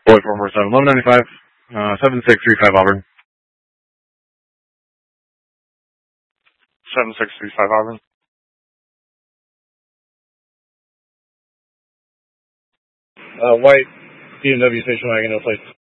Boy 447, 1195, 7635 Auburn. 7635 Auburn. White BMW station wagon, no place.